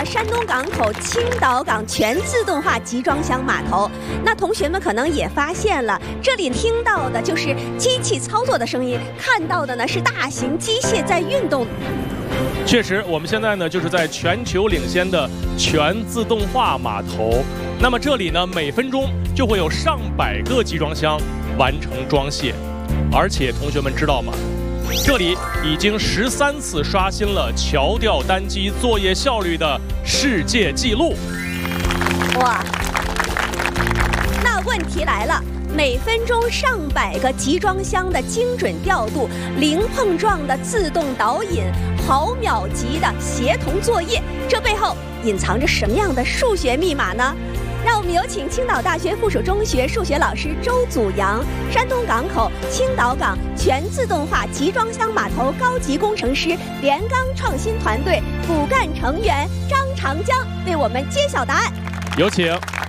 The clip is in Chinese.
山东港口青岛港全自动化集装箱码头。那同学们可能也发现了，这里听到的就是机器操作的声音，看到的呢是大型机械在运动。 确实，我们现在呢就是在全球领先的全自动化码头。那么这里呢，每分钟就会有上百个集装箱完成装卸，而且同学们知道吗？这里已经13次刷新了桥吊单机作业效率的世界纪录。 哇！那问题来了。每分钟上百个集装箱的精准调度、零碰撞的自动导引、毫秒级的协同作业，这背后隐藏着什么样的数学密码呢？让我们有请青岛大学附属中学数学老师周祖阳、山东港口青岛港全自动化集装箱码头高级工程师联钢创新团队骨干成员张长江为我们揭晓答案。 有请。